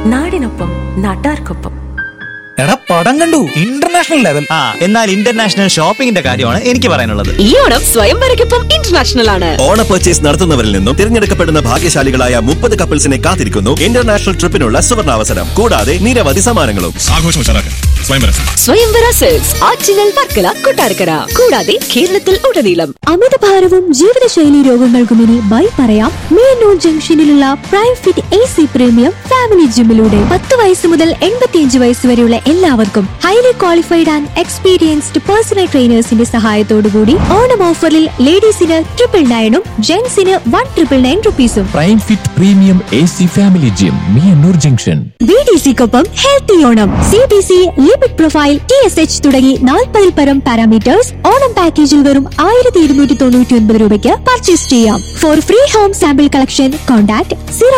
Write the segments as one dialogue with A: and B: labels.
A: നാടിനൊപ്പം നാട്ടാർക്കൊപ്പം.
B: എടാ പടം കണ്ടു, ഇന്റർനാഷണൽ ലെവൽ.
C: എന്നാൽ ഇന്റർനാഷണൽ ഷോപ്പിംഗിന്റെ കാര്യമാണ് എനിക്ക് പറയാനുള്ളത്.
D: ഈ ഓണം സ്വയംവരയ്ക്കൊപ്പം ഇന്റർനാഷണൽ ആണ്.
E: ഓണ പർച്ചേസ് നടത്തുന്നവരിൽ നിന്നും തിരഞ്ഞെടുക്കപ്പെടുന്ന ഭാഗ്യശാലികളായ 30 കപ്പിൾസിനെ കാത്തിരിക്കുന്നു ഇന്റർനാഷണൽ ട്രിപ്പിനുള്ള സുവർണാവസരം. കൂടാതെ നിരവധി സമ്മാനങ്ങളും.
D: സ്വയംവര സെൽസ് ആറ്റിങ്ങൽ, വർക്കല, കൊട്ടാരക്കര, കൂടാതെ കേരളത്തിൽ ഉടനീളം.
F: അമിതഭാരവും ജീവിതശൈലി രോഗങ്ങൾക്കും ഇനി ബൈ പറയാം മേനൂർ ജംഗ്ഷനിലുള്ള prime fit AC premium family ജിമ്മിലൂടെ. 10 വയസ്സ് മുതൽ 85 വയസ്സ് വരെയുള്ള എല്ലാവർക്കും highly qualified and experienced personal ട്രെയിനേഴ്സിന്റെ സഹായത്തോടുകൂടി ഓണം ഓഫറിൽ ലേഡീസിന് 999 ജെന്റ്സിന് 199 റുപ്പീസും.
G: Prime fit premium AC family gym, മേനൂർ junction.
F: BDCക്കൊപ്പം healthy Onam. CBC, limit profile, TSH തുടങ്ങി 40 പരം പാരാമീറ്റേഴ്സ് ഓണം പാക്കേജിൽ വെറും 1299 രൂപയ്ക്ക് പർച്ചേസ് ചെയ്യാം. Four free home sample collection contact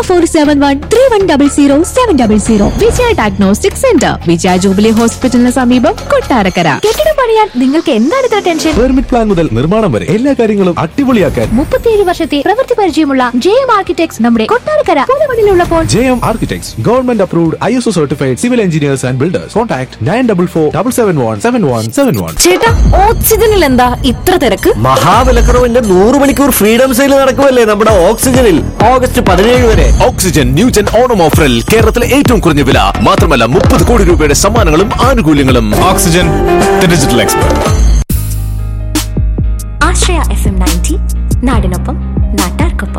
F: 0471310700.
D: വിജയ ഡയഗ്നോസ്റ്റിക് സെന്റർ, വിജയ ജൂബിലി ഹോസ്പിറ്റലിന് സമീപം, കൊട്ടാരക്കര.
F: കെട്ടിടം പണിയാൻ നിങ്ങൾക്ക് എന്താണ് ഇത്ര ടെൻഷൻ?
H: പെർമിറ്റ് പ്ലാൻ മുതൽ നിർമ്മാണം വരെ എല്ലാ കാര്യങ്ങളും അടിപൊളിയാക്കാൻ
F: 37 വർഷത്തെ പ്രവൃത്തി പരിചയമുള്ള JM ആർക്കിടെക്ട്സ് നമ്മുടെ Kottarakkara പുതുമണിലുള്ളപ്പോൾ.
H: JM Architects, Government Approved, ISO Certified Civil Engineers and Builders. Contact 9447717171.
D: ചേട്ടാ, ഓക്സിജനിൽ എന്താ ഇത്ര തിരക്ക്?
I: മഹാവിലക്കുറവിന്റെ 100 മണിക്കൂർ ഫ്രീഡം സെയിൽ നടക്കുമല്ലേ നമ്മുടെ ഓക്സിജനിൽ. ഓഗസ്റ്റ് 17 വരെ.
E: ഓക്സിജൻ ന്യൂജൻ ഓണം ഓഫറിൽ കേരളത്തിലെ ഏറ്റവും കുറഞ്ഞ വില. മാത്രമല്ല 30 കോടി രൂപയുടെ സമ്മാനങ്ങളും ആനുകൂല്യങ്ങളും.
H: Oxygen, the digital expert.
A: Ashraya FM 90 നാടിനൊപ്പം നാട്ടാർക്കൊപ്പം.